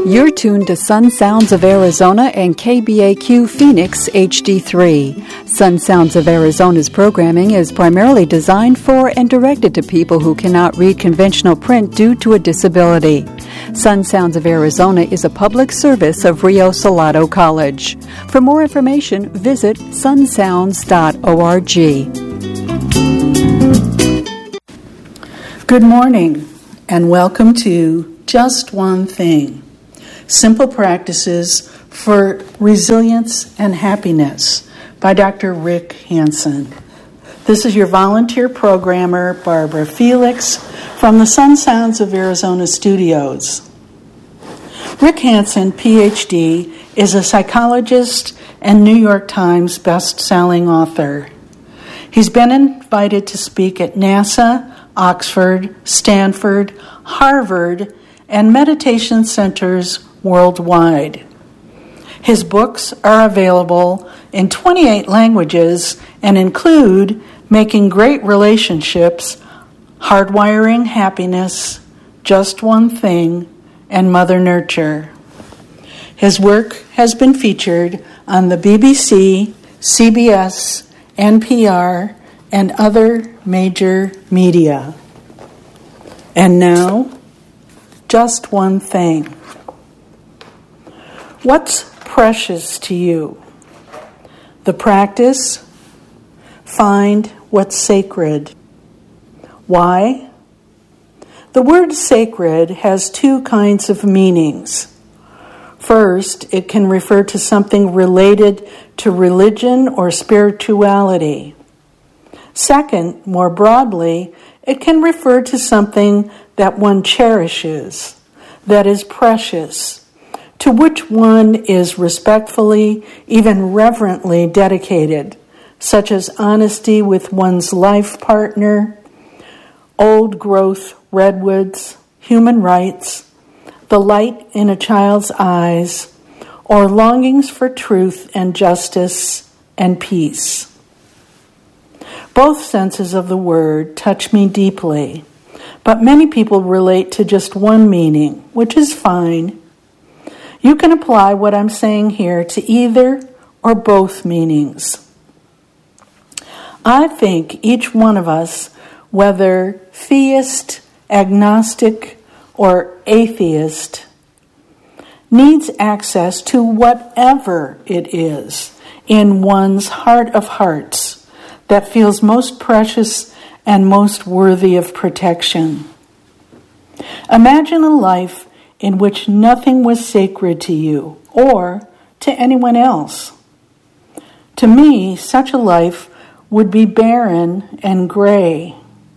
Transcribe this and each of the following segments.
You're tuned to Sun Sounds of Arizona and KBAQ Phoenix HD3. Sun Sounds of Arizona's programming is primarily designed for and directed to people who cannot read conventional print due to a disability. Sun Sounds of Arizona is a public service of Rio Salado College. For more information, visit sunsounds.org. Good morning, and welcome to Just One Thing. Simple Practices for Resilience and Happiness by Dr. Rick Hansen. This is your volunteer programmer, Barbara Felix, from the Sun Sounds of Arizona studios. Rick Hansen, PhD, is a psychologist and New York Times best-selling author. He's been invited to speak at NASA, Oxford, Stanford, Harvard, and meditation centers worldwide. His books are available in 28 languages and include Making Great Relationships, Hardwiring Happiness, Just One Thing, and Mother Nurture. His work has been featured on the BBC, CBS, NPR, and other major media. And now, just one thing. What's precious to you? The practice? Find what's sacred. Why? The word sacred has two kinds of meanings. First, it can refer to something related to religion or spirituality. Second, more broadly, it can refer to something that one cherishes, that is precious, to which one is respectfully, even reverently dedicated, such as honesty with one's life partner, old-growth redwoods, human rights, the light in a child's eyes, or longings for truth and justice and peace. Both senses of the word touch me deeply, but many people relate to just one meaning, which is fine. You can apply what I'm saying here to either or both meanings. I think each one of us, whether theist, agnostic, or atheist, needs access to whatever it is in one's heart of hearts that feels most precious and most worthy of protection. Imagine a life in which nothing was sacred to you or to anyone else. To me, such a life would be barren and gray.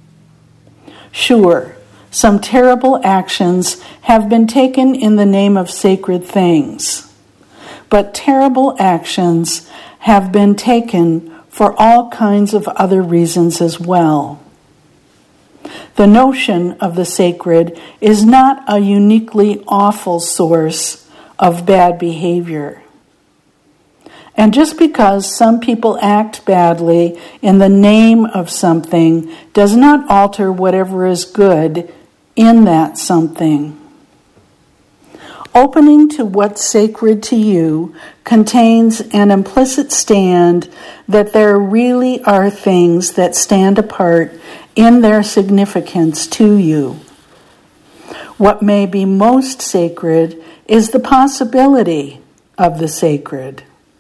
Sure, some terrible actions have been taken in the name of sacred things, but terrible actions have been taken for all kinds of other reasons as well. The notion of the sacred is not a uniquely awful source of bad behavior. And just because some people act badly in the name of something does not alter whatever is good in that something. Opening to what's sacred to you contains an implicit stand that there really are things that stand apart in their significance to you. What may be most sacred is the possibility of the sacred.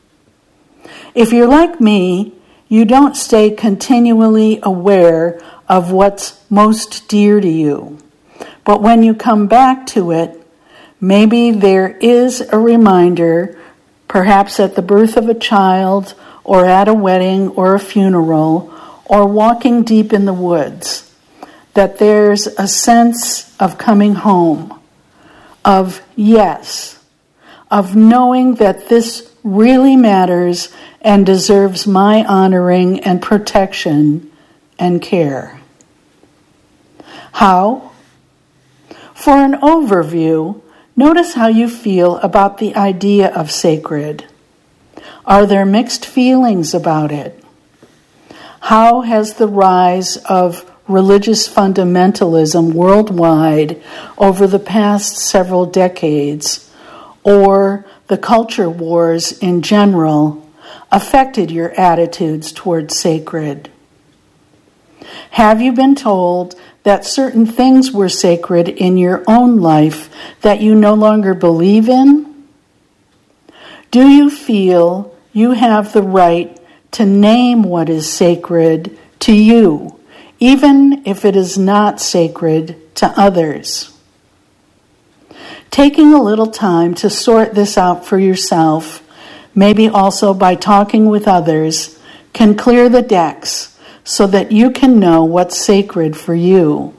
If you're like me, you don't stay continually aware of what's most dear to you. But when you come back to it, maybe there is a reminder, perhaps at the birth of a child, or at a wedding or a funeral, or walking deep in the woods, that there's a sense of coming home, of yes, of knowing that this really matters and deserves my honoring and protection and care. How? For an overview, notice how you feel about the idea of sacred. Are there mixed feelings about it? How has the rise of religious fundamentalism worldwide over the past several decades or the culture wars in general affected your attitudes towards sacred? Have you been told that certain things were sacred in your own life that you no longer believe in? Do you feel you have the right to name what is sacred to you, even if it is not sacred to others? Taking a little time to sort this out for yourself, maybe also by talking with others, can clear the decks so that you can know what's sacred for you.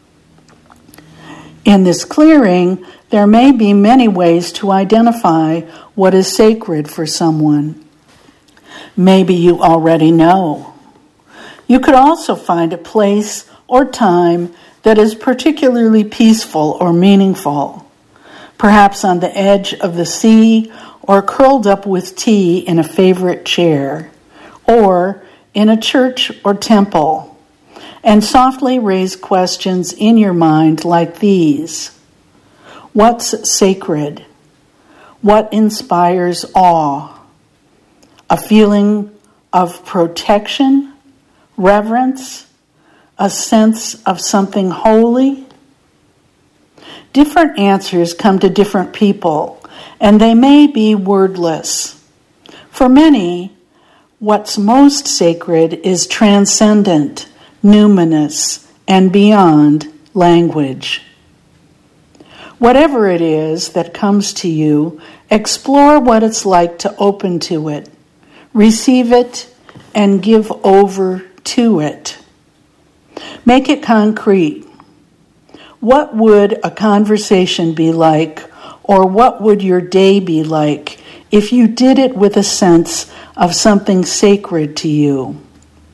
In this clearing, there may be many ways to identify what is sacred for someone. Maybe you already know. You could also find a place or time that is particularly peaceful or meaningful, perhaps on the edge of the sea or curled up with tea in a favorite chair, or in a church or temple, and softly raise questions in your mind like these. What's sacred? What inspires awe? A feeling of protection, reverence, a sense of something holy? Different answers come to different people, and they may be wordless. For many, what's most sacred is transcendent, numinous, and beyond language. Whatever it is that comes to you, explore what it's like to open to it, receive it, and give over to it. Make it concrete. What would a conversation be like, or what would your day be like if you did it with a sense of something sacred to you?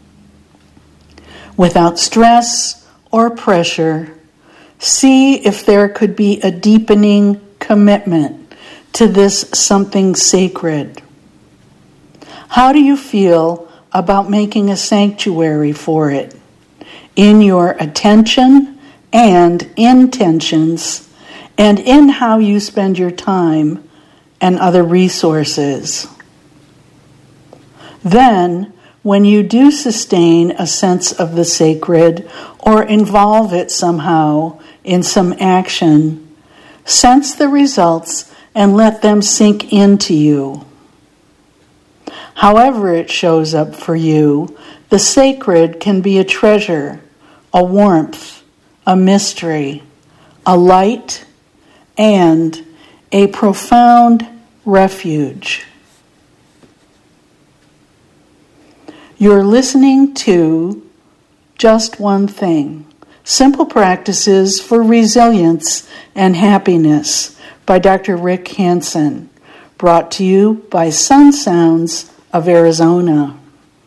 Without stress or pressure, see if there could be a deepening commitment to this something sacred. How do you feel about making a sanctuary for it in your attention and intentions, and in how you spend your time and other resources? Then, when you do sustain a sense of the sacred or involve it somehow in some action, sense the results and let them sink into you. However it shows up for you, the sacred can be a treasure, a warmth, a mystery, a light, and a profound refuge. You're listening to Just One Thing, Simple Practices for Resilience and Happiness by Dr. Rick Hanson, brought to you by Sun Sounds of Arizona.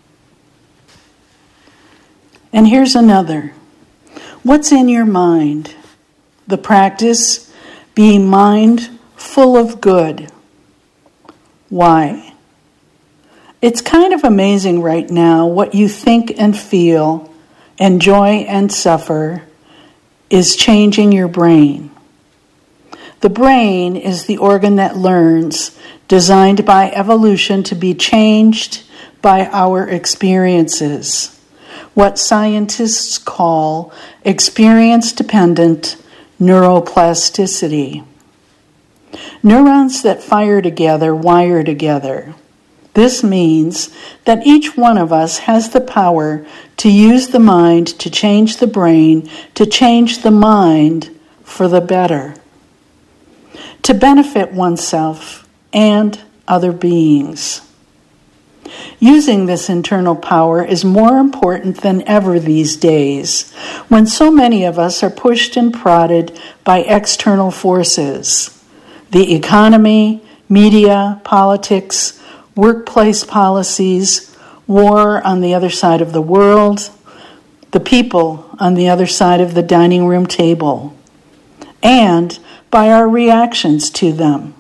And here's another. What's in your mind? The practice, be mind full of good. Why? It's kind of amazing right now what you think and feel, enjoy and suffer, is changing your brain. The brain is the organ that learns, designed by evolution to be changed by our experiences. What scientists call experience-dependent neuroplasticity. Neurons that fire together wire together. This means that each one of us has the power to use the mind to change the brain, to change the mind for the better, to benefit oneself and other beings. Using this internal power is more important than ever these days, when so many of us are pushed and prodded by external forces. The economy, media, politics, workplace policies, war on the other side of the world, the people on the other side of the dining room table, and by our reactions to them.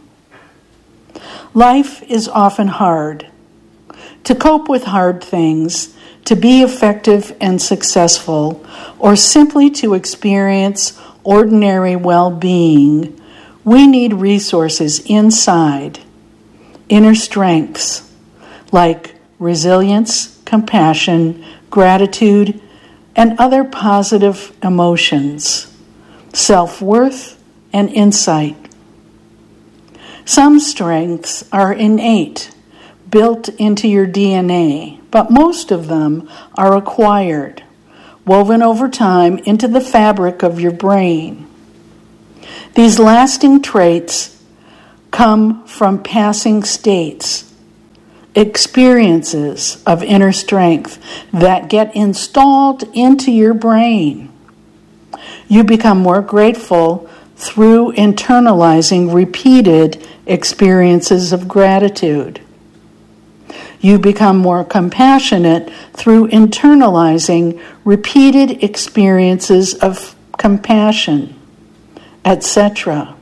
Life is often hard. To cope with hard things, to be effective and successful, or simply to experience ordinary well-being, We need resources inside, inner strengths, like resilience, compassion, gratitude, and other positive emotions, self-worth, and insight. Some strengths are innate, built into your DNA, but most of them are acquired, woven over time into the fabric of your brain. These lasting traits come from passing states, experiences of inner strength that get installed into your brain. You become more grateful through internalizing repeated experiences of gratitude. You become more compassionate through internalizing repeated experiences of compassion, etc.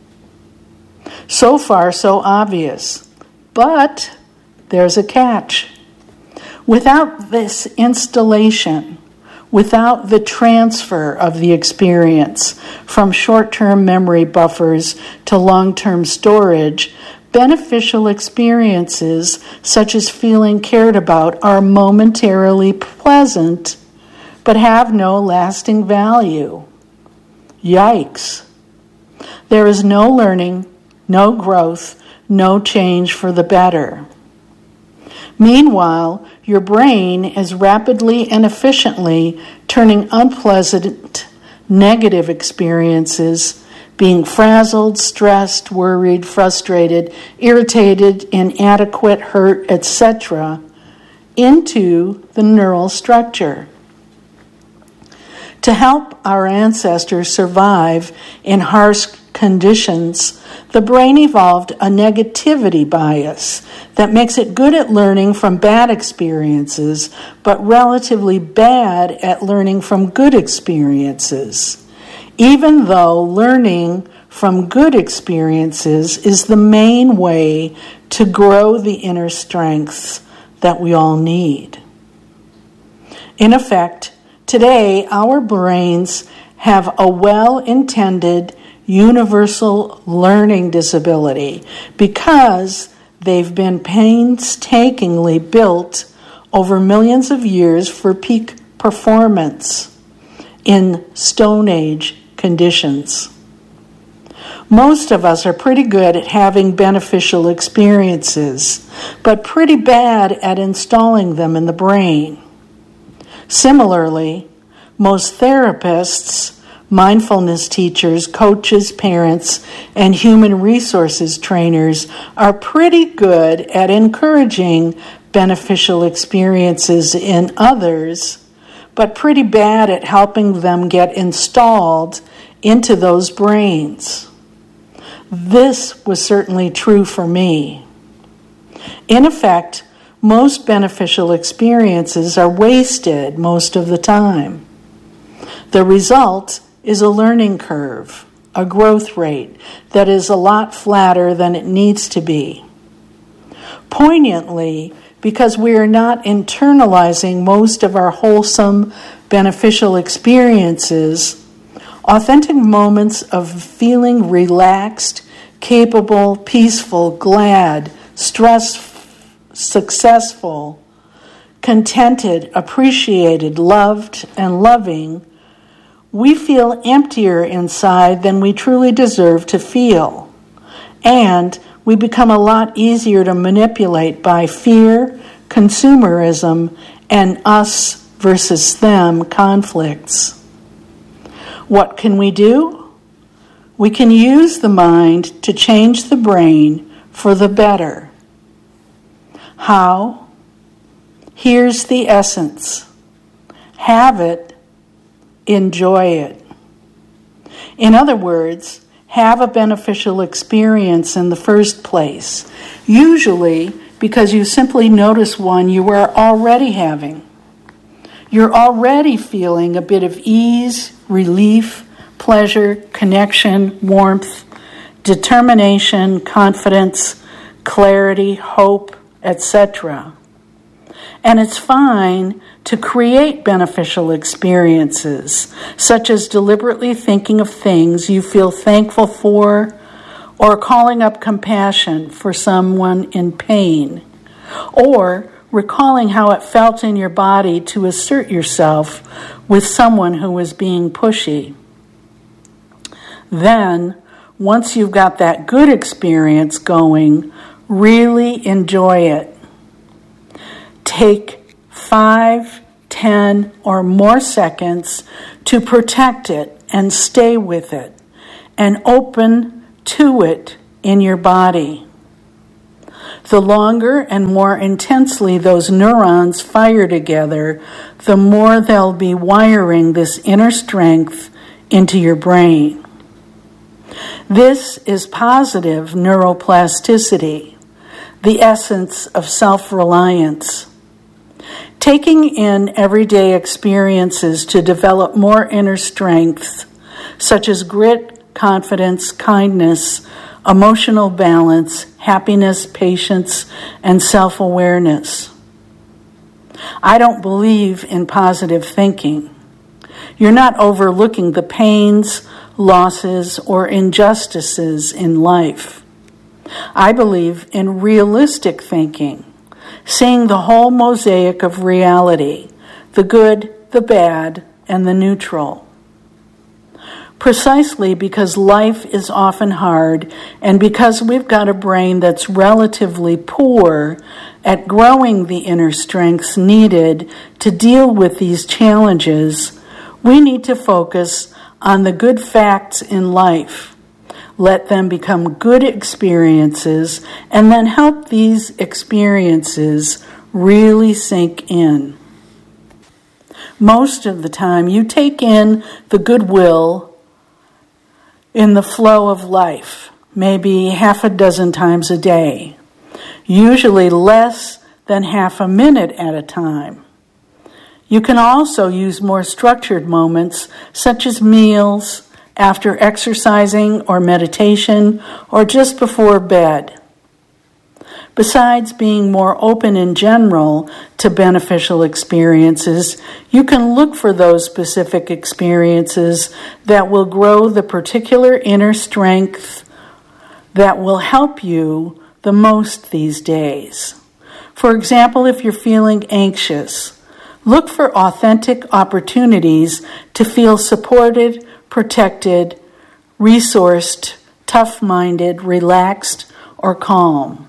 So far, so obvious. But there's a catch. Without this installation, without the transfer of the experience from short-term memory buffers to long-term storage, beneficial experiences, such as feeling cared about, are momentarily pleasant, but have no lasting value. Yikes. There is no learning, no growth, no change for the better. Meanwhile, your brain is rapidly and efficiently turning unpleasant, negative experiences, being frazzled, stressed, worried, frustrated, irritated, inadequate, hurt, etc., into the neural structure. To help our ancestors survive in harsh conditions, the brain evolved a negativity bias that makes it good at learning from bad experiences, but relatively bad at learning from good experiences, even though learning from good experiences is the main way to grow the inner strengths that we all need. In effect, today our brains have a well-intended universal learning disability because they've been painstakingly built over millions of years for peak performance in Stone Age conditions. Most of us are pretty good at having beneficial experiences, but pretty bad at installing them in the brain. Similarly, most therapists, mindfulness teachers, coaches, parents, and human resources trainers are pretty good at encouraging beneficial experiences in others, but pretty bad at helping them get installed into those brains. This was certainly true for me. In effect, most beneficial experiences are wasted most of the time. The result is a learning curve, a growth rate that is a lot flatter than it needs to be. Poignantly, because we are not internalizing most of our wholesome, beneficial experiences, authentic moments of feeling relaxed, capable, peaceful, glad, successful, contented, appreciated, loved, and loving, we feel emptier inside than we truly deserve to feel. And we become a lot easier to manipulate by fear, consumerism, and us versus them conflicts. What can we do? We can use the mind to change the brain for the better. How? Here's the essence. Have it. Enjoy it. In other words, have a beneficial experience in the first place, usually because you simply notice one you are already having. You're already feeling a bit of ease, relief, pleasure, connection, warmth, determination, confidence, clarity, hope, etc. And it's fine to create beneficial experiences, such as deliberately thinking of things you feel thankful for, or calling up compassion for someone in pain, or recalling how it felt in your body to assert yourself with someone who was being pushy. Then, once you've got that good experience going, really enjoy it. Take 5, 10, or more seconds to protect it and stay with it and open to it in your body. The longer and more intensely those neurons fire together, the more they'll be wiring this inner strength into your brain. This is positive neuroplasticity, the essence of self-reliance. Taking in everyday experiences to develop more inner strength, such as grit, confidence, kindness, emotional balance, happiness, patience, and self-awareness. I don't believe in positive thinking. You're not overlooking the pains, losses, or injustices in life. I believe in realistic thinking, seeing the whole mosaic of reality, the good, the bad, and the neutral. Precisely because life is often hard, and because we've got a brain that's relatively poor at growing the inner strengths needed to deal with these challenges, we need to focus on the good facts in life. Let them become good experiences, and then help these experiences really sink in. Most of the time, you take in the goodwill in the flow of life, maybe half a dozen times a day, usually less than half a minute at a time. You can also use more structured moments, such as meals, after exercising or meditation, or just before bed. Besides being more open in general to beneficial experiences, you can look for those specific experiences that will grow the particular inner strength that will help you the most these days. For example, if you're feeling anxious, look for authentic opportunities to feel supported, protected, resourced, tough-minded, relaxed, or calm.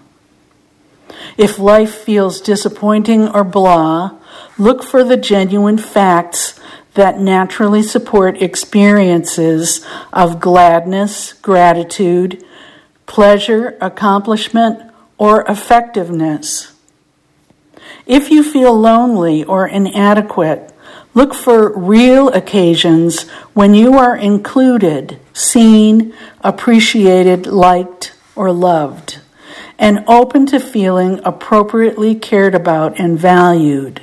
If life feels disappointing or blah, look for the genuine facts that naturally support experiences of gladness, gratitude, pleasure, accomplishment, or effectiveness. If you feel lonely or inadequate, look for real occasions when you are included, seen, appreciated, liked, or loved, and open to feeling appropriately cared about and valued.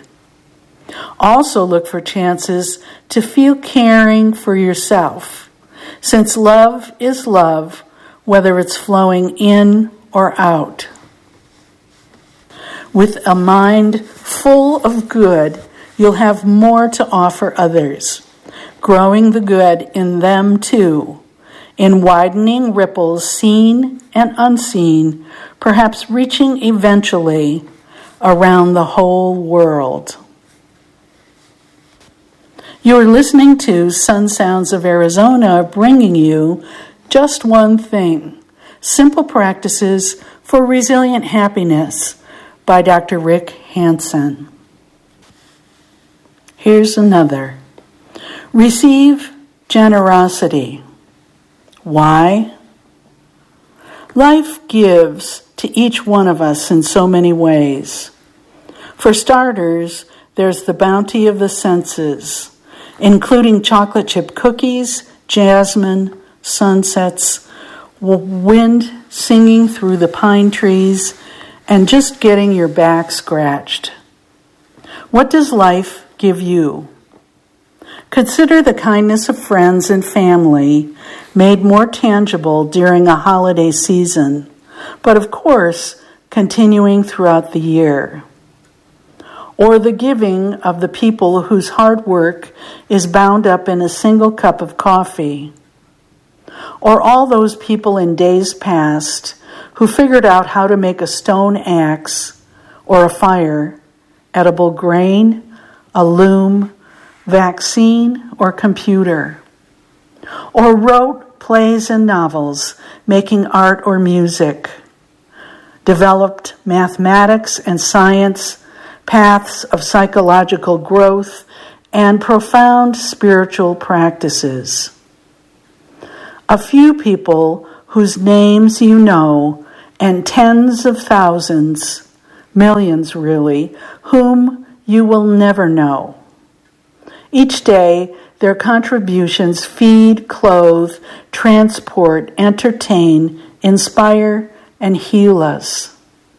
Also look for chances to feel caring for yourself, since love is love, whether it's flowing in or out. With a mind full of good, you'll have more to offer others, growing the good in them too, in widening ripples seen and unseen, perhaps reaching eventually around the whole world. You're listening to Sun Sounds of Arizona, bringing you Just One Thing, Simple Practices for Resilient Happiness by Dr. Rick Hanson. Here's another. Receive generosity. Why? Life gives to each one of us in so many ways. For starters, there's the bounty of the senses, including chocolate chip cookies, jasmine, sunsets, wind singing through the pine trees, and just getting your back scratched. What does life give you? Consider the kindness of friends and family made more tangible during a holiday season, but of course, continuing throughout the year. Or the giving of the people whose hard work is bound up in a single cup of coffee. or all those people in days past who figured out how to make a stone axe or a fire, edible grain, a loom, vaccine, or computer, or wrote plays and novels, making art or music, developed mathematics and science, paths of psychological growth, and profound spiritual practices. A few people whose names you know, and tens of thousands, millions really, whom you will never know. Each day, their contributions feed, clothe, transport, entertain, inspire, and heal us.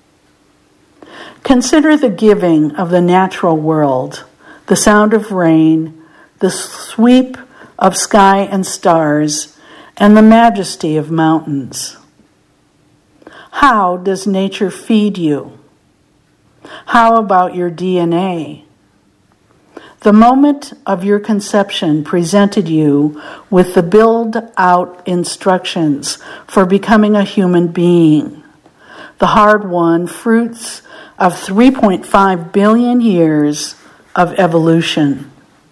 Consider the giving of the natural world, the sound of rain, the sweep of sky and stars, and the majesty of mountains. How does nature feed you? How about your DNA? The moment of your conception presented you with the build-out instructions for becoming a human being, the hard-won fruits of 3.5 billion years of evolution.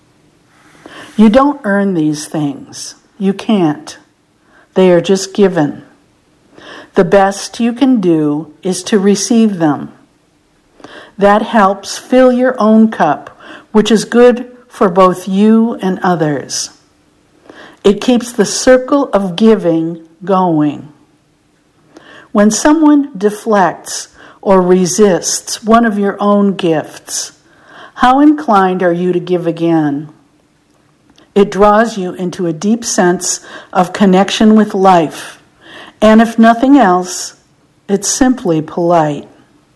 You don't earn these things. You can't. They are just given. The best you can do is to receive them. That helps fill your own cup, which is good for both you and others. It keeps the circle of giving going. When someone deflects or resists one of your own gifts, how inclined are you to give again? It draws you into a deep sense of connection with life, and if nothing else, it's simply polite.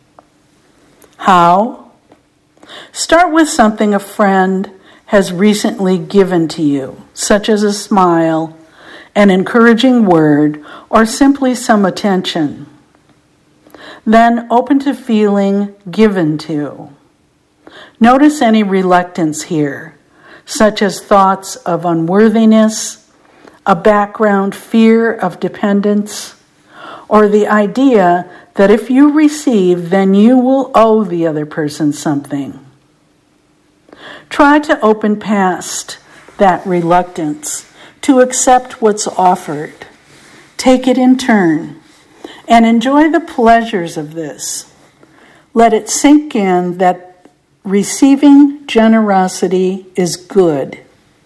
How? Start with something a friend has recently given to you, such as a smile, an encouraging word, or simply some attention. Then open to feeling given to. Notice any reluctance here, such as thoughts of unworthiness, a background fear of dependence, or the idea that if you receive, then you will owe the other person something. Try to open past that reluctance to accept what's offered. Take it in turn and enjoy the pleasures of this. Let it sink in that receiving generosity is good.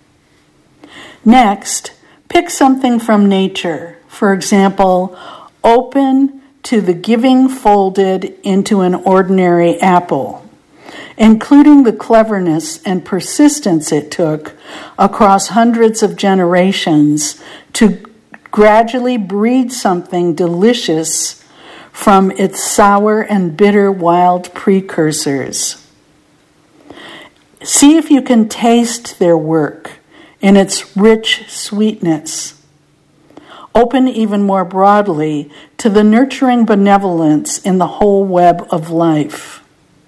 Next, pick something from nature. For example, open to the giving folded into an ordinary apple, including the cleverness and persistence it took across hundreds of generations to gradually breed something delicious from its sour and bitter wild precursors. See if you can taste their work in its rich sweetness. Open even more broadly to the nurturing benevolence in the whole web of life.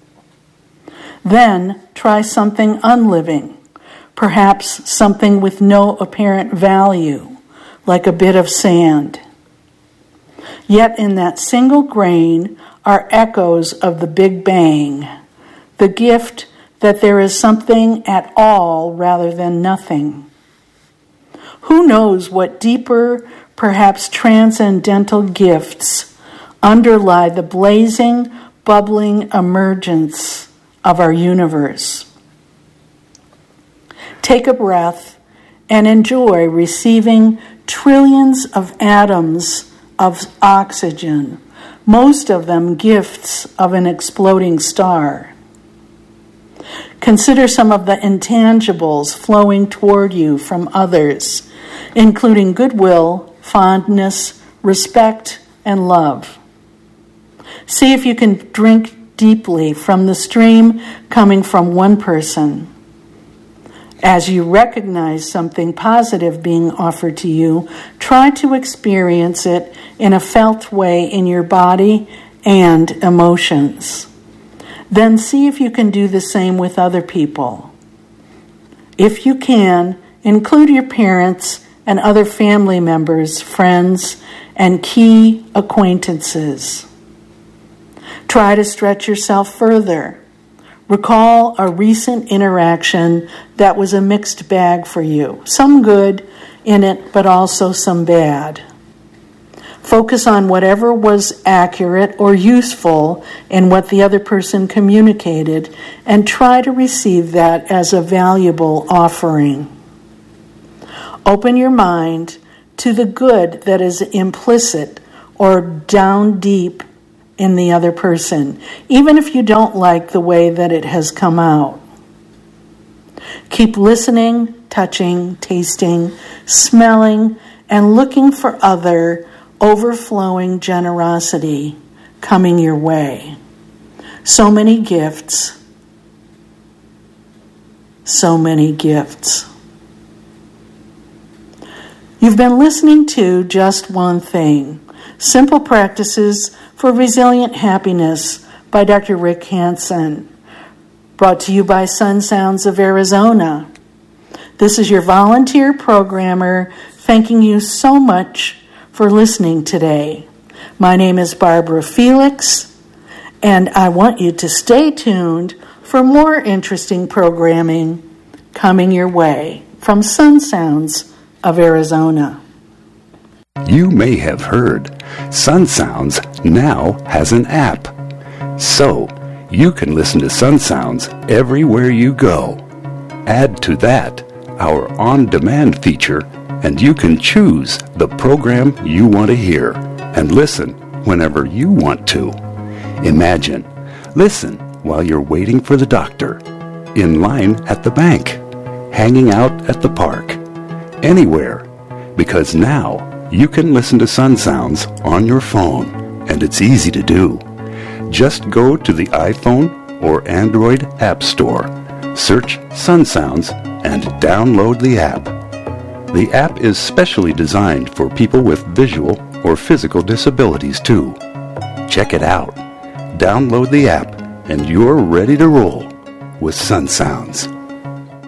Then try something unliving, perhaps something with no apparent value, like a bit of sand. Yet in that single grain are echoes of the Big Bang, the gift that there is something at all rather than nothing. Who knows what deeper, perhaps transcendental gifts underlie the blazing, bubbling emergence of our universe. Take a breath and enjoy receiving trillions of atoms of oxygen, most of them gifts of an exploding star. Consider some of the intangibles flowing toward you from others, including goodwill, fondness, respect, and love. See if you can drink deeply from the stream coming from one person. As you recognize something positive being offered to you, try to experience it in a felt way in your body and emotions. Then see if you can do the same with other people. If you can, include your parents and other family members, friends, and key acquaintances. Try to stretch yourself further. Recall a recent interaction that was a mixed bag for you. Some good in it, but also some bad. Focus on whatever was accurate or useful in what the other person communicated and try to receive that as a valuable offering. Open your mind to the good that is implicit or down deep in the other person, even if you don't like the way that it has come out. Keep listening, touching, tasting, smelling, and looking for other overflowing generosity coming your way. So many gifts. So many gifts. You've been listening to Just One Thing, Simple Practices for Resilient Happiness by Dr. Rick Hanson, brought to you by Sun Sounds of Arizona. This is your volunteer programmer thanking you so much for listening today. My name is Barbara Felix, and I want you to stay tuned for more interesting programming coming your way from Sun Sounds of Arizona. You may have heard Sun Sounds now has an app. So, you can listen to Sun Sounds everywhere you go. Add to that our on-demand feature, and you can choose the program you want to hear and listen whenever you want to. Imagine, listen while you're waiting for the doctor, in line at the bank, hanging out at the park, anywhere, because now you can listen to Sun Sounds on your phone, and it's easy to do. Just go to the iPhone or Android App Store, search Sun Sounds, and download the app. The app is specially designed for people with visual or physical disabilities too. Check it out. Download the app, and you're ready to roll with Sun Sounds.